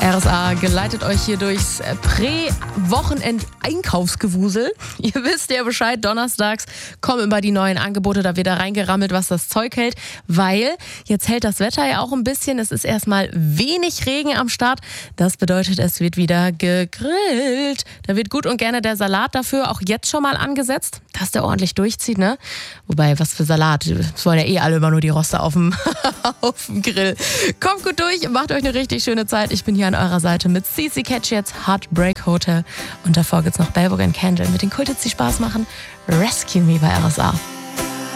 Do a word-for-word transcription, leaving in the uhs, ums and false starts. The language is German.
R S A geleitet euch hier durchs Prä-Wochenend-Einkaufsgewusel. Ihr wisst ja Bescheid, donnerstags kommen immer die neuen Angebote, da wird da reingerammelt, was das Zeug hält, weil jetzt hält das Wetter ja auch ein bisschen. Es ist erstmal wenig Regen am Start. Das bedeutet, es wird wieder gegrillt. Da wird gut und gerne der Salat dafür auch jetzt schon mal angesetzt, dass der ordentlich durchzieht, ne? Wobei, was für Salat? Es wollen ja eh alle immer nur die Roste auf dem, auf dem Grill. Kommt gut durch, macht euch eine richtig schöne Zeit. Ich bin hier an eurer Seite mit C C Catch jetzt, Heartbreak Hotel. Und davor gibt's noch Bellbook and Candle mit den Kulthits, die Spaß machen. Rescue Me bei R S A.